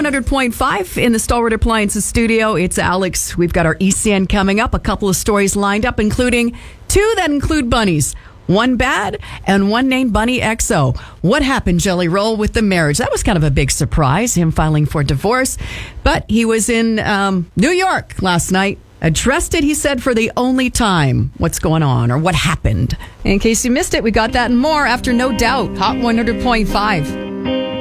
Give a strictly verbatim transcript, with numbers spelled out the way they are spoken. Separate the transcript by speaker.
Speaker 1: one hundred point five in the Stalwart Appliances studio. It's Alex. We've got our E C N coming up. A couple of stories lined up, including two that include bunnies. One bad and one named Bunny X O. What happened, Jelly Roll, with the marriage? That was kind of a big surprise, him filing for divorce. But he was in um, New York last night. Addressed it, he said, for the only time. What's going on or what happened? In case you missed it, we got that and more after No Doubt. Hot one hundred point five.